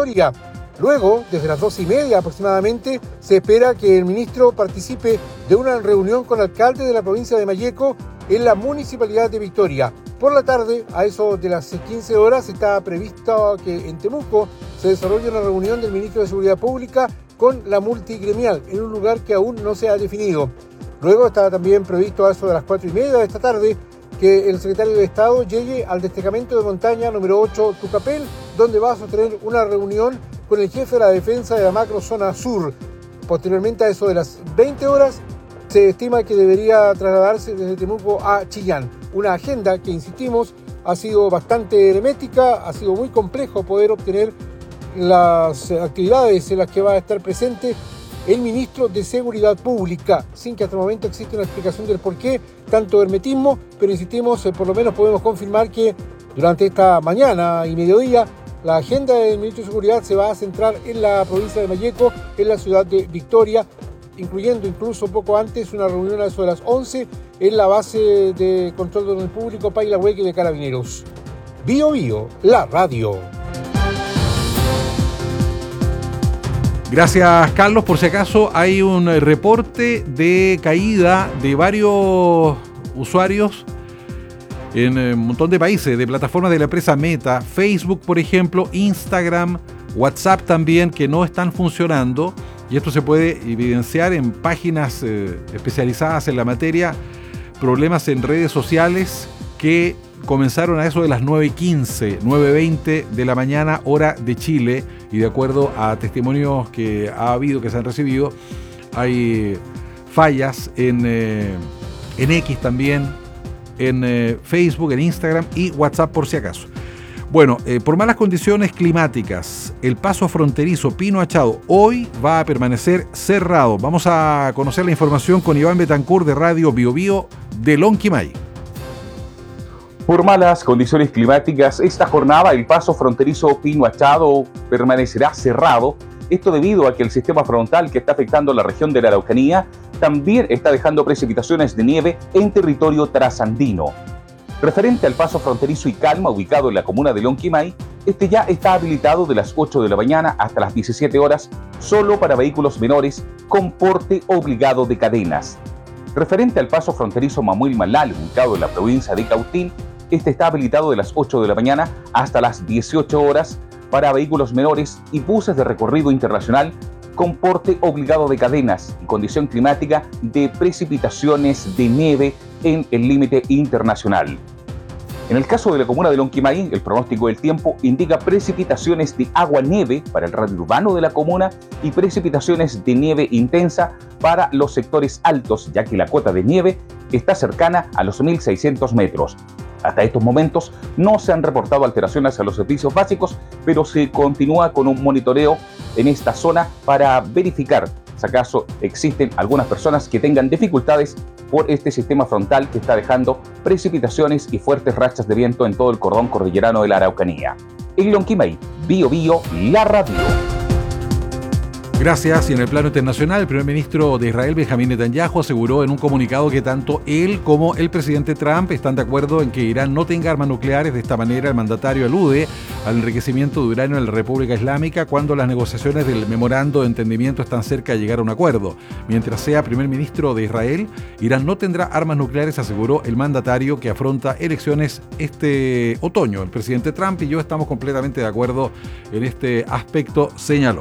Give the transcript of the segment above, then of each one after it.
Victoria. Luego, desde las 2:30 aproximadamente, se espera que el ministro participe de una reunión con alcaldes de la provincia de Malleco en la municipalidad de Victoria. Por la tarde, a eso de las 15 horas, está previsto que en Temuco se desarrolle una reunión del ministro de Seguridad Pública con la multigremial, en un lugar que aún no se ha definido. Luego está también previsto a eso de las 4:30 de esta tarde que el secretario de Estado llegue al destacamento de montaña número 8 Tucapel, donde va a sostener una reunión con el jefe de la defensa de la macrozona sur. Posteriormente, a eso de las 20 horas, se estima que debería trasladarse desde Temuco a Chillán. Una agenda que, insistimos, ha sido bastante hermética, ha sido muy complejo poder obtener las actividades en las que va a estar presente el ministro de Seguridad Pública, sin que hasta el momento existe una explicación del por qué tanto hermetismo, pero insistimos, por lo menos podemos confirmar que durante esta mañana y mediodía la agenda del ministro de Seguridad se va a centrar en la provincia de Malleco, en la ciudad de Victoria, incluyendo incluso poco antes una reunión a eso de las 11 en la base de control de orden público Pailahueque de Carabineros. Bio Bio, la radio. Gracias, Carlos. Por si acaso hay un reporte de caída de varios usuarios en un montón de países, de plataformas de la empresa Meta, Facebook, por ejemplo, Instagram, WhatsApp también, que no están funcionando. Y esto se puede evidenciar en páginas especializadas en la materia, problemas en redes sociales que comenzaron a eso de las 9:15, 9:20 de la mañana, hora de Chile, y de acuerdo a testimonios que ha habido, que se han recibido, hay fallas en X también, en Facebook, en Instagram y WhatsApp por si acaso. Bueno, por malas condiciones climáticas, el paso fronterizo Pino Achado hoy va a permanecer cerrado. Vamos a conocer la información con Iván Betancourt de Radio Bio Bio de Lonquimay. Por malas condiciones climáticas, esta jornada el paso fronterizo Pino Achado permanecerá cerrado. Esto debido a que el sistema frontal que está afectando la región de la Araucanía también está dejando precipitaciones de nieve en territorio trasandino. Referente al paso fronterizo Icalma, ubicado en la comuna de Lonquimay, este ya está habilitado de las 8 de la mañana hasta las 17 horas, solo para vehículos menores con porte obligado de cadenas. Referente al paso fronterizo Mamuil Malal, ubicado en la provincia de Cautín, este está habilitado de las 8 de la mañana hasta las 18 horas para vehículos menores y buses de recorrido internacional con porte obligado de cadenas y condición climática de precipitaciones de nieve en el límite internacional. En el caso de la comuna de Lonquimay, el pronóstico del tiempo indica precipitaciones de agua-nieve para el radio urbano de la comuna y precipitaciones de nieve intensa para los sectores altos, ya que la cota de nieve está cercana a los 1.600 metros. Hasta estos momentos no se han reportado alteraciones a los servicios básicos, pero se continúa con un monitoreo en esta zona para verificar si acaso existen algunas personas que tengan dificultades por este sistema frontal que está dejando precipitaciones y fuertes rachas de viento en todo el cordón cordillerano de la Araucanía. En Lonquimay, Bio Bio, la radio. Gracias. Y en el plano internacional, el primer ministro de Israel, Benjamín Netanyahu, aseguró en un comunicado que tanto él como el presidente Trump están de acuerdo en que Irán no tenga armas nucleares. De esta manera, el mandatario alude al enriquecimiento de uranio en la República Islámica cuando las negociaciones del memorando de entendimiento están cerca de llegar a un acuerdo. Mientras sea primer ministro de Israel, Irán no tendrá armas nucleares, aseguró el mandatario que afronta elecciones este otoño. El presidente Trump y yo estamos completamente de acuerdo en este aspecto, señaló.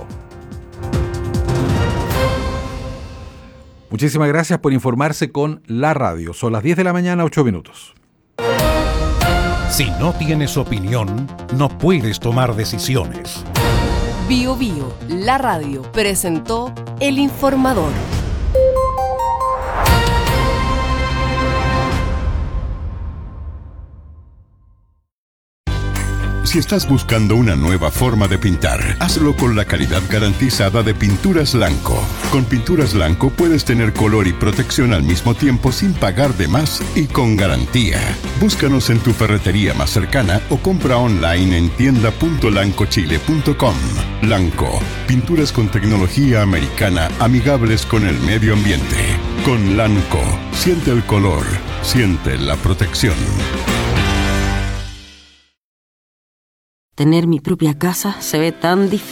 Muchísimas gracias por informarse con la radio. Son las 10 de la mañana, 8 minutos. Si no tienes opinión, no puedes tomar decisiones. Bio Bio, la radio, presentó El Informador. Si estás buscando una nueva forma de pintar, hazlo con la calidad garantizada de Pinturas Lanco. Con Pinturas Lanco puedes tener color y protección al mismo tiempo sin pagar de más y con garantía. Búscanos en tu ferretería más cercana o compra online en tienda.lancochile.com. Lanco, pinturas con tecnología americana amigables con el medio ambiente. Con Lanco, siente el color, siente la protección. Tener mi propia casa se ve tan difícil.